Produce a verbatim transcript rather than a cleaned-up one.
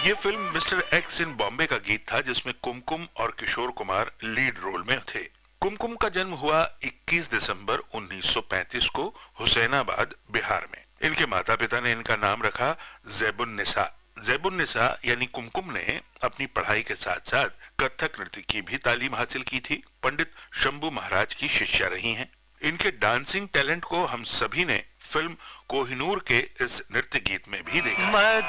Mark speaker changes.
Speaker 1: ये film mister x इन बॉम्बे का गीत था, जिसमें कुमकुम और किशोर कुमार लीड रोल में थे। कुमकुम का जन्म हुआ इक्कीस दिसंबर उन्नीस सौ पैंतीस को हुसैनाबाद, बिहार में। इनके माता पिता ने इनका नाम रखा ज़ैबुन्निसा। ज़ैबुन्निसा यानी कुमकुम ने अपनी पढ़ाई के साथ साथ कथक नृत्य की भी तालीम हासिल की थी। पंडित शंभू महाराज की शिष्या रही हैं। इनके डांसिंग टैलेंट को हम सभी ने फिल्म कोहिनूर के इस नृत्य गीत में भी देखा।